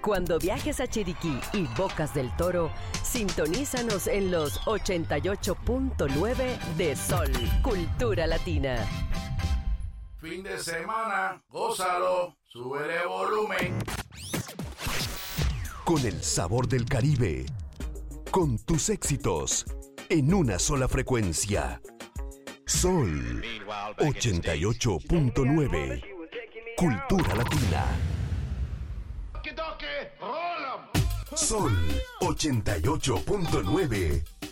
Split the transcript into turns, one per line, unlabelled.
Cuando viajes a Chiriquí y Bocas del Toro, sintonízanos en los 88.9 de Sol, Cultura Latina.
Fin de semana, gózalo, súbele volumen.
Con el sabor del Caribe, con tus éxitos, en una sola frecuencia. Sol 88.9, Cultura Latina. Sol 88.9,